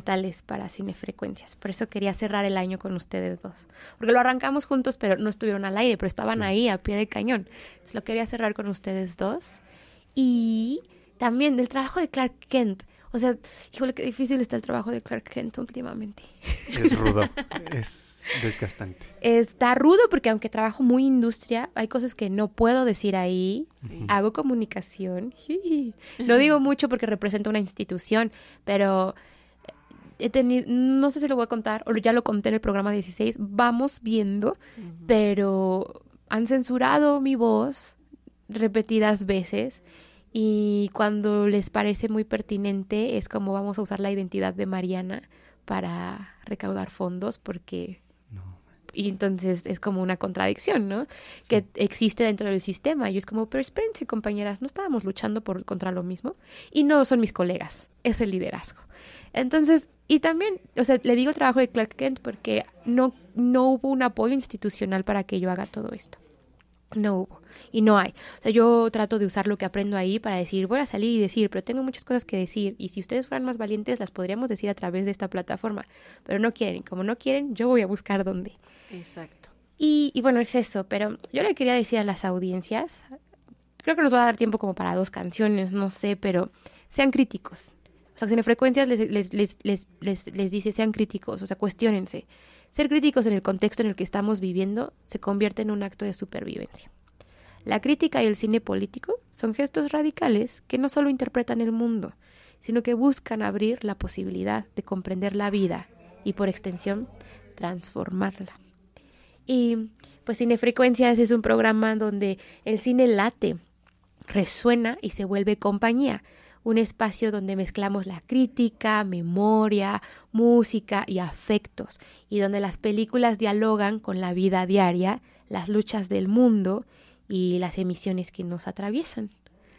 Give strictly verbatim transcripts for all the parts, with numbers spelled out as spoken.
fundamentales para Cinefrecuencias. Por eso quería cerrar el año con ustedes dos. Porque lo arrancamos juntos, pero no estuvieron al aire, pero estaban sí. ahí a pie de cañón. Entonces lo quería cerrar con ustedes dos. Y también del trabajo de Clark Kent. O sea, híjole, qué difícil está el trabajo de Clark Kent últimamente. Es rudo, es desgastante. Está rudo porque aunque trabajo muy industria, hay cosas que no puedo decir ahí. Sí. Hago comunicación. No digo mucho porque represento una institución, pero he tenido, no sé si lo voy a contar, o ya lo conté en el programa dieciséis, vamos viendo, uh-huh. pero han censurado mi voz repetidas veces. Y cuando les parece muy pertinente es como vamos a usar la identidad de Mariana para recaudar fondos porque... No. Y entonces es como una contradicción, ¿no? Sí. Que existe dentro del sistema. Y es como, pero espérense, compañeras, ¿no estábamos luchando por contra lo mismo? Y no son mis colegas, es el liderazgo. Entonces, y también, o sea, le digo trabajo de Clark Kent porque no, no hubo un apoyo institucional para que yo haga todo esto. No hubo y no hay. O sea, yo trato de usar lo que aprendo ahí para decir, voy a salir y decir, pero tengo muchas cosas que decir y si ustedes fueran más valientes las podríamos decir a través de esta plataforma, pero no quieren. Como no quieren, yo voy a buscar dónde. Exacto. Y, y bueno, es eso, pero yo le quería decir a las audiencias, creo que nos va a dar tiempo como para dos canciones, no sé, pero sean críticos. O sea, Cinefrecuencias les, les, les, les, les, les dice, sean críticos, o sea, cuestiónense. Ser críticos en el contexto en el que estamos viviendo se convierte en un acto de supervivencia. La crítica y el cine político son gestos radicales que no solo interpretan el mundo, sino que buscan abrir la posibilidad de comprender la vida y, por extensión, transformarla. Y pues Cinefrecuencias es un programa donde el cine late, resuena y se vuelve compañía. Un espacio donde mezclamos la crítica, memoria, música y afectos, y donde las películas dialogan con la vida diaria, las luchas del mundo y las emisiones que nos atraviesan.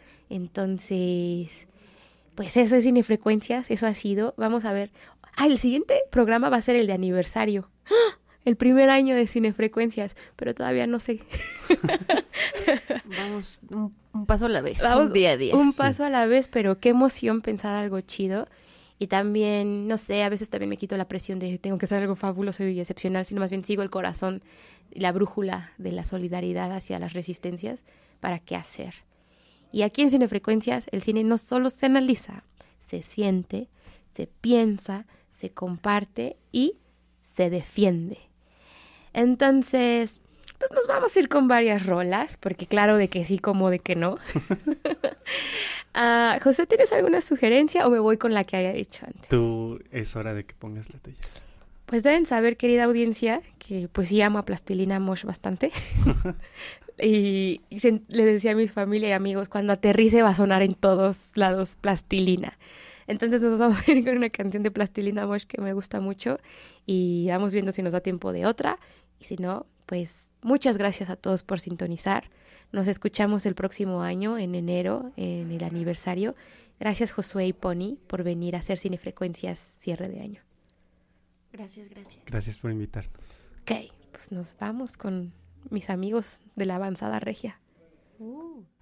Entonces, pues eso es Cinefrecuencias, eso ha sido. Vamos a ver. Ah, el siguiente programa va a ser el de aniversario. ¡Ah! El primer año de Cinefrecuencias, pero todavía no sé. Vamos un, un paso a la vez, Vamos, un día a día. Un paso sí. a la vez, pero qué emoción pensar algo chido. Y también, no sé, a veces también me quito la presión de tengo que hacer algo fabuloso y excepcional, sino más bien sigo el corazón, la brújula de la solidaridad hacia las resistencias para qué hacer. Y aquí en Cinefrecuencias el cine no solo se analiza, se siente, se piensa, se comparte y se defiende. Entonces, pues nos vamos a ir con varias rolas, porque claro de que sí como de que no. uh, José, ¿tienes alguna sugerencia o me voy con la que haya dicho antes? Tú, es hora de que pongas la tuya. Pues deben saber, querida audiencia, que pues sí amo a Plastilina Mosh bastante. y, y se, le decía a mis familia y amigos, cuando aterrice va a sonar en todos lados Plastilina. Entonces nos vamos a ir con una canción de Plastilina Mosh que me gusta mucho y vamos viendo si nos da tiempo de otra. Y si no, pues muchas gracias a todos por sintonizar. Nos escuchamos el próximo año, en enero, en el aniversario. Gracias Josué y Pony por venir a hacer Cinefrecuencias cierre de año. Gracias, gracias. Gracias por invitarnos. Ok, pues nos vamos con mis amigos de la avanzada regia. Uh.